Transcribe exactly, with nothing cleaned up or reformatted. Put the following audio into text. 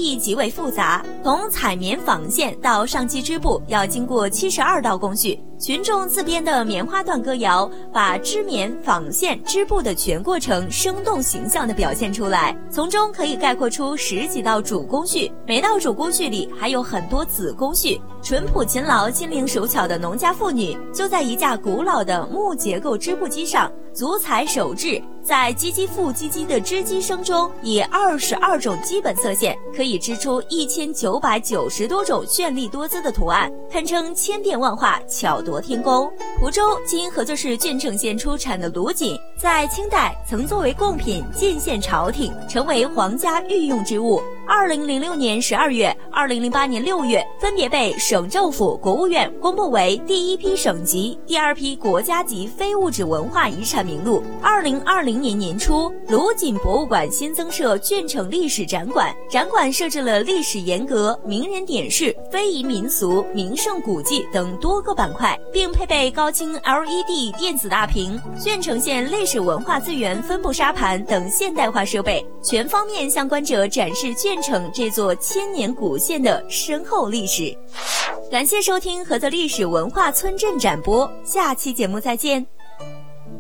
艺极为复杂，从采棉纺线到上机织布要经过七十二道工序。群众自编的棉花段歌谣，把织棉、纺线、织布的全过程生动形象地表现出来，从中可以概括出十几道主工序，每道主工序里还有很多子工序。淳朴勤劳、心灵手巧的农家妇女，就在一架古老的木结构织布机上，足裁手制，在唧唧复唧唧的织机声中，以二十二种基本色线，可以织出一千九百九十多种绚丽多姿的图案，堪称千变万化，巧夺天工。蒲州今菏泽市鄄城县出产的芦锦，在清代曾作为贡品进献朝廷，成为皇家御用之物。二零零六年十二月、二零零八年六月，分别被省政府、国务院公布为第一批省级、第二批国家级非物质文化遗产名录。二零二零年年初，芦锦博物馆新增设鄄城历史展馆，展馆设置了历史沿革、名人典事、非遗民俗、名胜古迹等多个板块，并配备高清 L E D 电子大屏、鄄城县历史文化资源分布沙盘等现代化设备，全方面向观者展示鄄城这座千年古县的深厚历史。感谢收听菏泽历史文化村镇展播，下期节目再见。